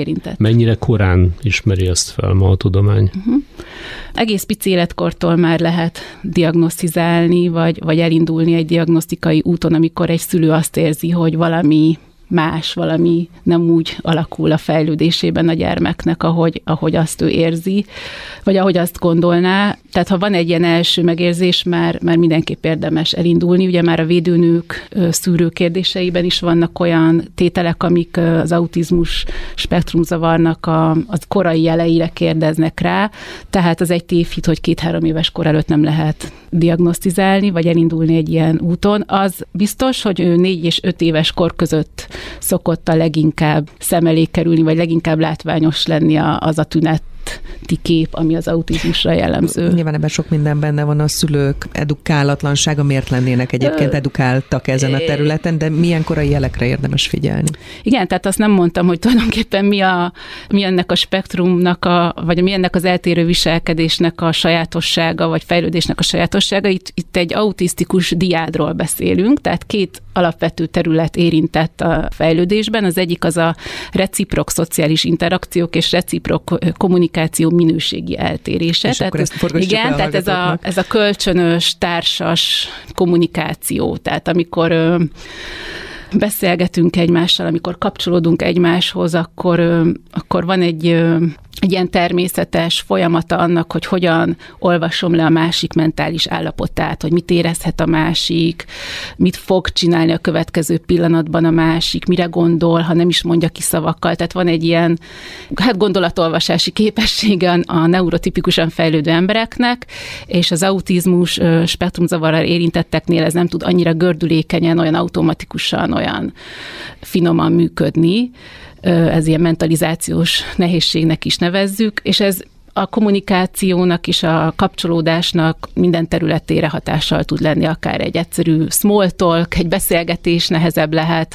érintett. Mennyire korán ismeri ezt fel ma a tudomány? Egész pici életkortól már lehet diagnosztizálni, vagy elindulni egy diagnosztikai úton, amikor egy szülő azt érzi, hogy valami más, valami nem úgy alakul a fejlődésében a gyermeknek, ahogy azt ő érzi, vagy ahogy azt gondolná. Tehát ha van egy ilyen első megérzés, már mindenképp érdemes elindulni. Ugye már a védőnők szűrőkérdéseiben is vannak olyan tételek, amik az autizmus spektrumzavarnak az korai jeleire kérdeznek rá. Tehát az egy tévhit, hogy 2-3 éves kor előtt nem lehet diagnosztizálni, vagy elindulni egy ilyen úton. Az biztos, hogy ő 4 és 5 éves kor között szokott a leginkább szem elé kerülni, vagy leginkább látványos lenni az a tüneti kép, ami az autizmusra jellemző. Nyilván ebben sok minden benne van, a szülők edukálatlansága, miért lennének egyébként edukáltak ezen a területen, de milyen korai jelekre érdemes figyelni? Igen, tehát azt nem mondtam, hogy tulajdonképpen mi ennek a spektrumnak, vagy mi ennek az eltérő viselkedésnek a sajátossága, vagy fejlődésnek a sajátossága. Itt egy autisztikus diádról beszélünk, tehát 2 alapvető terület érintett a fejlődésben. Az egyik az a reciprok szociális interakciók és reciprok kommunikáció minőségi eltérése. És tehát ez a kölcsönös, társas kommunikáció. Tehát amikor beszélgetünk egymással, amikor kapcsolódunk egymáshoz, akkor van egy ilyen természetes folyamata annak, hogy hogyan olvasom le a másik mentális állapotát, hogy mit érezhet a másik, mit fog csinálni a következő pillanatban a másik, mire gondol, ha nem is mondja ki szavakkal. Tehát van egy ilyen gondolatolvasási képessége a neurotipikusan fejlődő embereknek, és az autizmus spektrumzavarral érintetteknél ez nem tud annyira gördülékenyen, olyan automatikusan, olyan finoman működni. Ez ilyen mentalizációs nehézségnek is nevezzük, és ez a kommunikációnak és a kapcsolódásnak minden területére hatással tud lenni, akár egy egyszerű small talk, egy beszélgetés nehezebb lehet,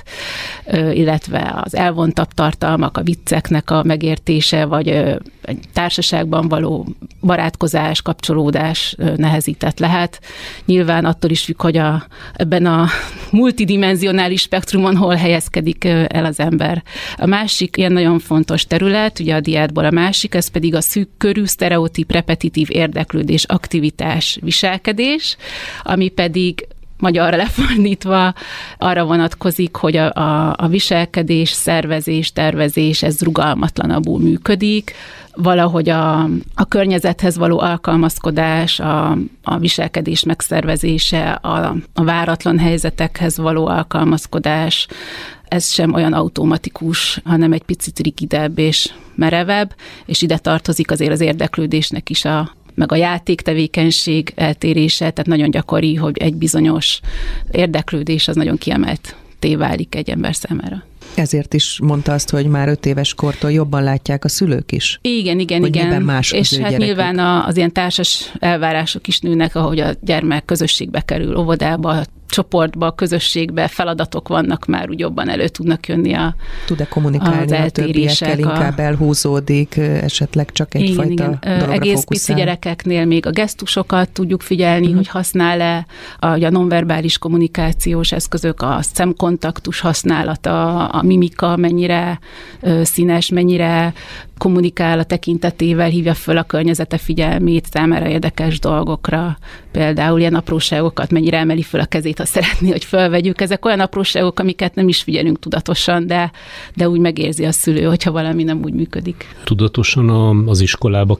illetve az elvontabb tartalmak, a vicceknek a megértése, vagy egy társaságban való barátkozás, kapcsolódás nehezített lehet. Nyilván attól is függ, hogy ebben a multidimenzionális spektrumon hol helyezkedik el az ember. A másik ilyen nagyon fontos terület, ugye a diádból a másik, ez pedig a szűk körű, sztereotíp, repetitív érdeklődés, aktivitás, viselkedés, ami pedig magyarra lefordítva arra vonatkozik, hogy a viselkedés, szervezés, tervezés, ez rugalmatlanabbul működik, valahogy a környezethez való alkalmazkodás, a viselkedés megszervezése, a váratlan helyzetekhez való alkalmazkodás, ez sem olyan automatikus, hanem egy picit rigidebb és merevebb, és ide tartozik azért az érdeklődésnek is meg a játéktevékenység eltérése, tehát nagyon gyakori, hogy egy bizonyos érdeklődés az nagyon kiemeltté válik egy ember számára. Ezért is mondta azt, hogy már 5 éves kortól jobban látják a szülők is. Igen. Más és hát nyilván az ilyen társas elvárások is nőnek, ahogy a gyermek közösségbe kerül, óvodába, csoportba, közösségbe, feladatok vannak, már úgy jobban elő tudnak jönni tud-e kommunikálni a többiekkel, inkább elhúzódik, esetleg csak egyfajta dologra egész fókuszál. pici gyerekeknél még a gesztusokat tudjuk figyelni, hogy használ-e a nonverbális kommunikációs eszközök, a szemkontaktus használata, a mimika mennyire színes, mennyire kommunikál a tekintetével, hívja föl a környezete figyelmét számára érdekes dolgokra. Például ilyen apróságokat, mennyire emeli föl a kezét, ha szeretné, hogy fölvegyük. Ezek olyan apróságok, amiket nem is figyelünk tudatosan, de úgy megérzi a szülő, hogyha valami nem úgy működik. Tudatosan az iskolába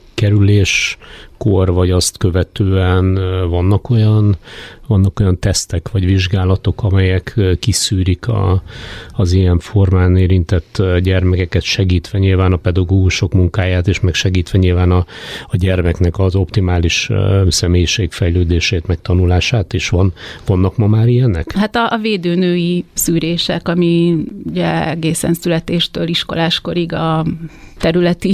kerüléskor, vagy azt követően vannak olyan tesztek, vagy vizsgálatok, amelyek kiszűrik az ilyen formán érintett gyermekeket, segítve nyilván a pedagógusok munkáját, és meg segítve nyilván a gyermeknek az optimális személyiségfejlődését, meg tanulását is vannak ma már ilyenek? Hát a védőnői szűrések, ami ugye egészen születéstől iskoláskorig a területi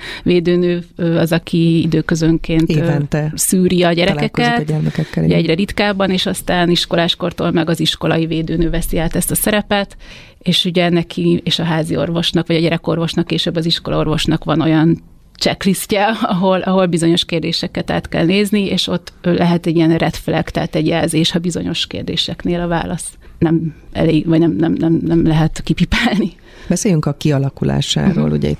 védőnő az, aki időközönként évente szűri a gyerekeket, a gyermekekkel, egyre ritkábban, és aztán iskoláskortól meg az iskolai védőnő veszi át ezt a szerepet, és ugye neki és a házi orvosnak, vagy a gyerekorvosnak, később az iskolaorvosnak van olyan checklistje, ahol bizonyos kérdéseket át kell nézni, és ott lehet egy ilyen red flag, tehát egy jelzés, ha bizonyos kérdéseknél a válasz nem elég, vagy nem lehet kipipálni. Beszéljünk a kialakulásáról, ugye